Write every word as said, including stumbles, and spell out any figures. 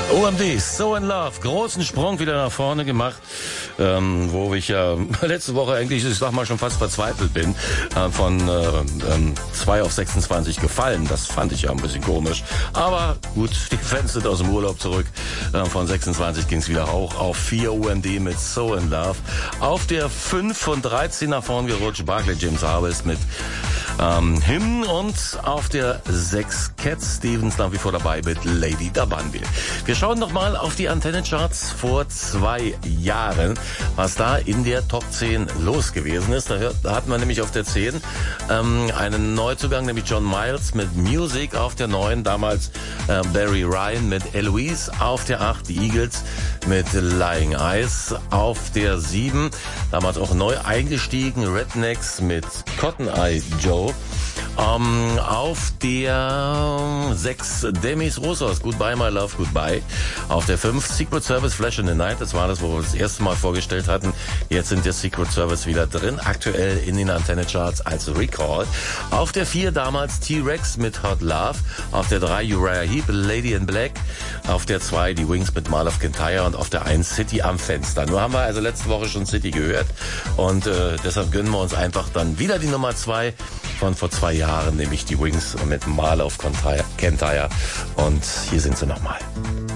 O M D, So in Love, großen Sprung wieder nach vorne gemacht, ähm, wo ich ja letzte Woche eigentlich, ich sag mal, schon fast verzweifelt bin, äh, von äh, ähm, zwei auf sechsundzwanzig gefallen. Das fand ich ja ein bisschen komisch. Aber gut, die Fans sind aus dem Urlaub zurück. Äh, von sechsundzwanzig ging es wieder hoch auf vier O M D mit So in Love. Auf der fünf von dreizehn nach vorne gerutscht, Barclay James Harvest mit ähm, Hymn, und auf der sechs Cat Stevens nach wie vor dabei mit Lady Dabanville. Wir schauen noch mal auf die Antenne-Charts vor zwei Jahren, was da in der Top zehn los gewesen ist. Da, hört, da hatten wir nämlich auf der zehn ähm, einen Neuzugang, nämlich John Miles mit Music. Auf der neun damals äh, Barry Ryan mit Eloise. Auf der acht die Eagles mit Lying Eyes. Auf der sieben damals auch neu eingestiegen Rednecks mit Cotton Eye Joe. Um, auf der sechs Demis Roussos, Goodbye My Love Goodbye. Auf der fünf Secret Service Flash in the Night, das war das, wo wir das erste Mal vorgestellt hatten. Jetzt sind der Secret Service wieder drin, aktuell in den Antenne-Charts als Recall. Auf der vier damals T-Rex mit Hot Love. Auf der drei Uriah Heep, Lady in Black. Auf der zwei die Wings mit Mall of Kintyre und auf der eins City am Fenster. Nur haben wir also letzte Woche schon City gehört und äh, deshalb gönnen wir uns einfach dann wieder die Nummer zwei von vor zwei Jahren, nämlich die Wings mit Mall of Kintyre. Und hier sind sie nochmal.